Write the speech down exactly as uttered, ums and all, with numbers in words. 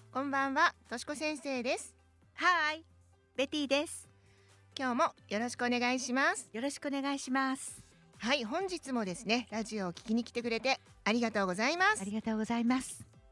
こんばんは、としこ先生です。 はい、ベティです。 今日もよろしくお願いします。 よろしくお願いします。 はい、本日もですね、ラジオを聞きに来てくれてありがとうございます。 ありがとうございます。